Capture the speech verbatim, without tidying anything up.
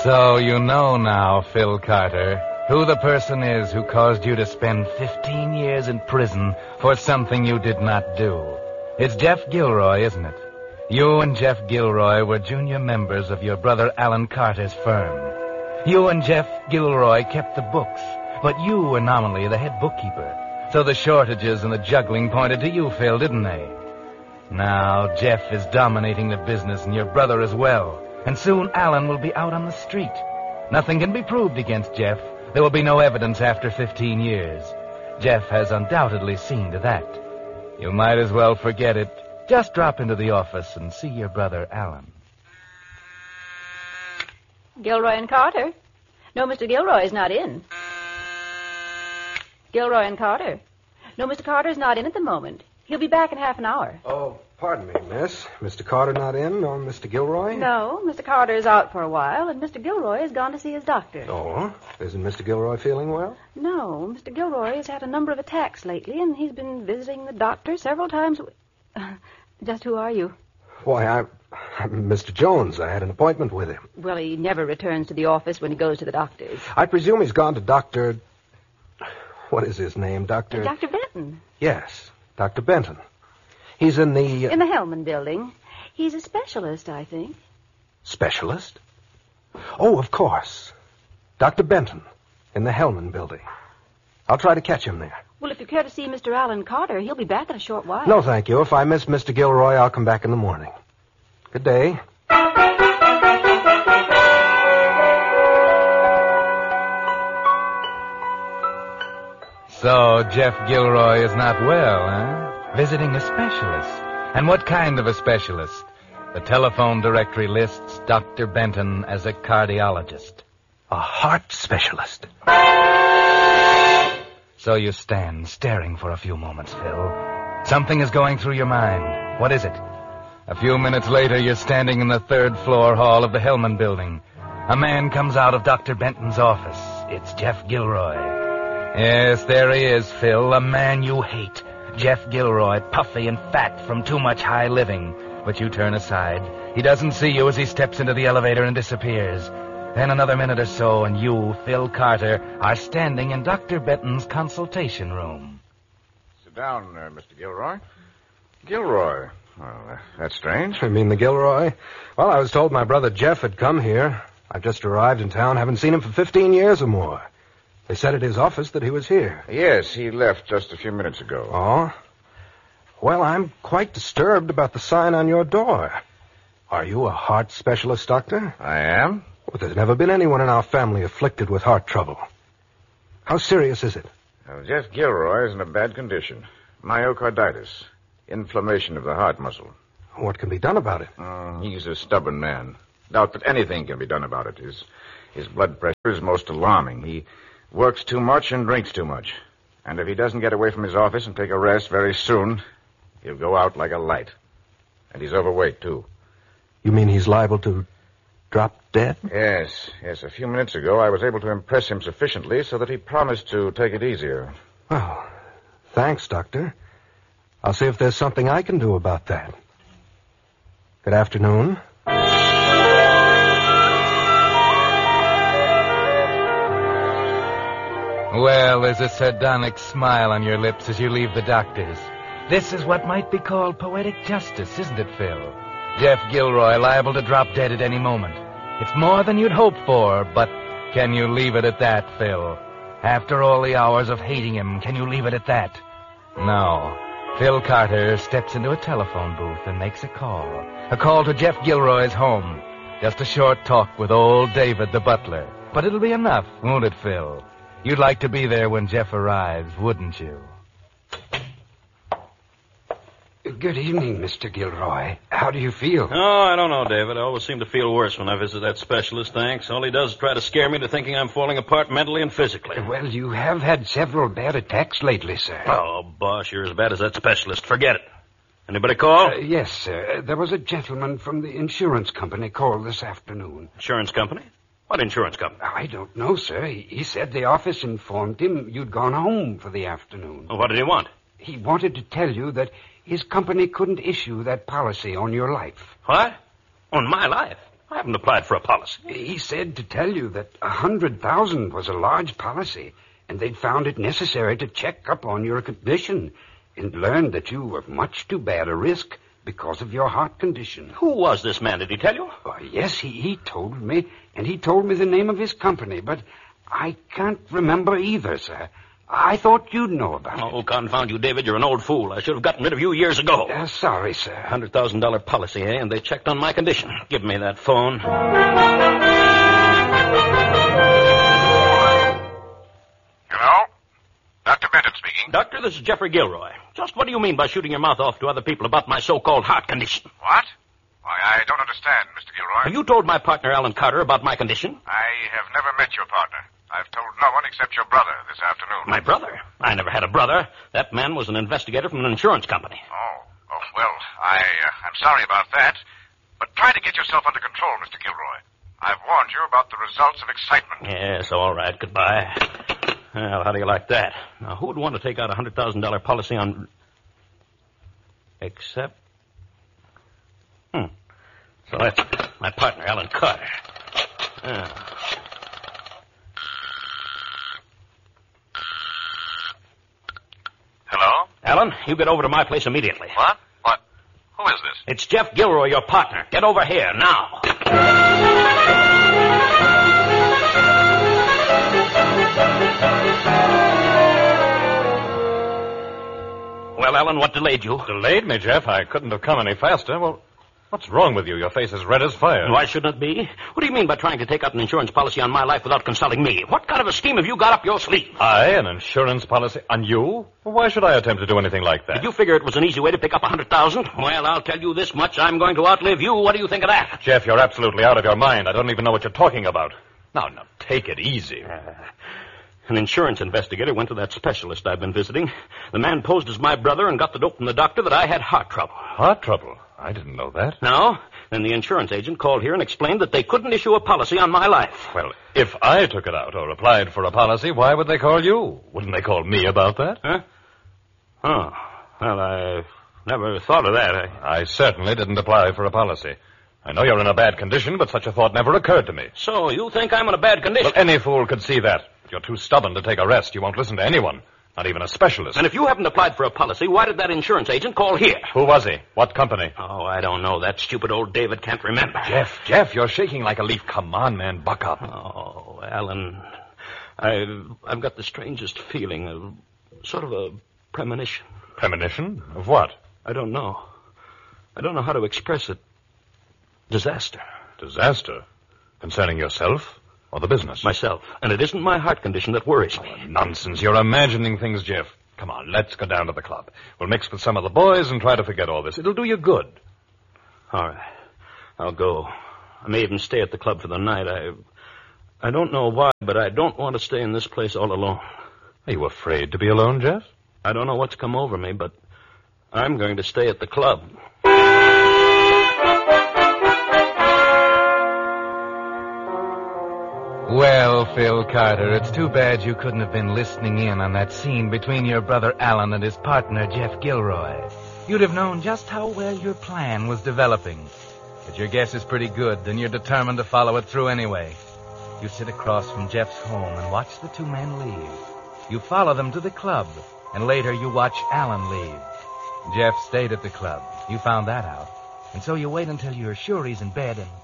So you know now, Phil Carter, who the person is who caused you to spend fifteen years in prison for something you did not do. It's Jeff Gilroy, isn't it? You and Jeff Gilroy were junior members of your brother Alan Carter's firm. You and Jeff Gilroy kept the books, but you were nominally the head bookkeeper. So the shortages and the juggling pointed to you, Phil, didn't they? Now Jeff is dominating the business and your brother as well. And soon Alan will be out on the street. Nothing can be proved against Jeff. There will be no evidence after fifteen years. Jeff has undoubtedly seen to that. You might as well forget it. Just drop into the office and see your brother Alan. Gilroy and Carter? No, Mister Gilroy is not in. Gilroy and Carter? No, Mister Carter's not in at the moment. He'll be back in half an hour. Oh, pardon me, miss. Mister Carter not in, nor Mister Gilroy? No, Mister Carter is out for a while, and Mister Gilroy has gone to see his doctor. Oh, isn't Mister Gilroy feeling well? No, Mister Gilroy has had a number of attacks lately, and he's been visiting the doctor several times. Uh, just who are you? Why, I, I'm Mister Jones. I had an appointment with him. Well, he never returns to the office when he goes to the doctor's. I presume he's gone to Doctor... What is his name, Doctor... Doctor Benton. Yes, Doctor Benton. He's in the... Uh... In the Hellman building. He's a specialist, I think. Specialist? Oh, of course. Doctor Benton, in the Hellman building. I'll try to catch him there. Well, if you care to see Mister Alan Carter, he'll be back in a short while. No, thank you. If I miss Mister Gilroy, I'll come back in the morning. Good day. So Jeff Gilroy is not well, huh? Visiting a specialist. And what kind of a specialist? The telephone directory lists Doctor Benton as a cardiologist. A heart specialist. So you stand staring for a few moments, Phil. Something is going through your mind. What is it? A few minutes later, you're standing in the third floor hall of the Hellman building. A man comes out of Doctor Benton's office. It's Jeff Gilroy. Yes, there he is, Phil, a man you hate. Jeff Gilroy, puffy and fat from too much high living. But you turn aside. He doesn't see you as he steps into the elevator and disappears. Then another minute or so, and you, Phil Carter, are standing in Doctor Benton's consultation room. Sit down, uh, Mister Gilroy. Gilroy? Well, uh, that's strange. I mean the Gilroy? Well, I was told my brother Jeff had come here. I've just arrived in town, haven't seen him for fifteen years or more. They said at his office that he was here. Yes, he left just a few minutes ago. Oh? Well, I'm quite disturbed about the sign on your door. Are you a heart specialist, doctor? I am. Well, there's never been anyone in our family afflicted with heart trouble. How serious is it? Well, Jeff Gilroy is in a bad condition. Myocarditis. Inflammation of the heart muscle. What can be done about it? Uh, he's a stubborn man. Doubt that anything can be done about it. His, his blood pressure is most alarming. He works too much and drinks too much. And if he doesn't get away from his office and take a rest very soon, he'll go out like a light. And he's overweight, too. You mean he's liable to drop dead? Yes, yes. A few minutes ago, I was able to impress him sufficiently so that he promised to take it easier. Well, thanks, Doctor. I'll see if there's something I can do about that. Good afternoon. Well, there's a sardonic smile on your lips as you leave the doctor's. This is what might be called poetic justice, isn't it, Phil? Jeff Gilroy liable to drop dead at any moment. It's more than you'd hoped for, but can you leave it at that, Phil? After all the hours of hating him, can you leave it at that? No. Phil Carter steps into a telephone booth and makes a call. A call to Jeff Gilroy's home. Just a short talk with old David the butler. But it'll be enough, won't it, Phil? You'd like to be there when Jeff arrives, wouldn't you? Good evening, Mister Gilroy. How do you feel? Oh, I don't know, David. I always seem to feel worse when I visit that specialist, thanks. All he does is try to scare me into thinking I'm falling apart mentally and physically. Well, you have had several bad attacks lately, sir. Oh, boss, you're as bad as that specialist. Forget it. Anybody call? Uh, yes, sir. There was a gentleman from the insurance company called this afternoon. Insurance company? What insurance company? I don't know, sir. He, he said the office informed him you'd gone home for the afternoon. Well, what did he want? He wanted to tell you that his company couldn't issue that policy on your life. What? On my life? I haven't applied for a policy. He said to tell you that a hundred thousand was a large policy, and they'd found it necessary to check up on your condition and learned that you were much too bad a risk because of your heart condition. Who was this man? Did he tell you? Uh, yes, he, he told me, and he told me the name of his company, but I can't remember either, sir. I thought you'd know about it. Oh, confound you, David. You're an old fool. I should have gotten rid of you years ago. Uh, sorry, sir. one hundred thousand dollars policy, eh? And they checked on my condition. Give me that phone. Hello? Doctor Benton speaking. Doctor, this is Jeffrey Gilroy. Just what do you mean by shooting your mouth off to other people about my so-called heart condition? What? Why, I don't understand, Mister Gilroy. Have you told my partner, Alan Carter, about my condition? I have never met your partner. I've told no one except your brother this afternoon. My brother? I never had a brother. That man was an investigator from an insurance company. Oh, oh well, I, uh, I'm sorry about that. But try to get yourself under control, Mister Gilroy. I've warned you about the results of excitement. Yes, all right. Goodbye. Well, how do you like that? Now, who would want to take out a one hundred thousand dollars policy on... Except... Hmm. So that's my partner, Alan Carter. Ah. Hello? Alan, you get over to my place immediately. What? What? Who is this? It's Jeff Gilroy, your partner. Get over here, now. Well, Alan, what delayed you? Delayed me, Jeff? I couldn't have come any faster. Well, what's wrong with you? Your face is red as fire. Why shouldn't it be? What do you mean by trying to take out an insurance policy on my life without consulting me? What kind of a scheme have you got up your sleeve? I, an insurance policy on you? Well, why should I attempt to do anything like that? Did you figure it was an easy way to pick up a hundred thousand? Well, I'll tell you this much. I'm going to outlive you. What do you think of that? Jeff, you're absolutely out of your mind. I don't even know what you're talking about. Now, now, take it easy. Uh, An insurance investigator went to that specialist I've been visiting. The man posed as my brother and got the dope from the doctor that I had heart trouble. Heart trouble? I didn't know that. No? Then the insurance agent called here and explained that they couldn't issue a policy on my life. Well, if I took it out or applied for a policy, why would they call you? Wouldn't they call me about that? Huh? Oh. Well, I never thought of that. I... I certainly didn't apply for a policy. I know you're in a bad condition, but such a thought never occurred to me. So you think I'm in a bad condition? Well, any fool could see that. You're too stubborn to take a rest. You won't listen to anyone, not even a specialist. And if you haven't applied for a policy, why did that insurance agent call here? Who was he? What company? Oh, I don't know. That stupid old David can't remember. Jeff, Jeff, you're shaking like a leaf. Come on, man, buck up. Oh, Alan, I've, I've got the strangest feeling, of sort of a premonition. Premonition? Of what? I don't know. I don't know how to express it. Disaster. Disaster? Concerning yourself? Or the business? Myself. And it isn't my heart condition that worries me. Oh, nonsense. You're imagining things, Jeff. Come on, let's go down to the club. We'll mix with some of the boys and try to forget all this. It'll do you good. All right. I'll go. I may even stay at the club for the night. I I don't know why, but I don't want to stay in this place all alone. Are you afraid to be alone, Jeff? I don't know what's come over me, but I'm going to stay at the club. Well, Phil Carter, it's too bad you couldn't have been listening in on that scene between your brother Alan and his partner, Jeff Gilroy. You'd have known just how well your plan was developing. But your guess is pretty good, and you're determined to follow it through anyway. You sit across from Jeff's home and watch the two men leave. You follow them to the club, and later you watch Alan leave. Jeff stayed at the club. You found that out. And so you wait until you're sure he's in bed and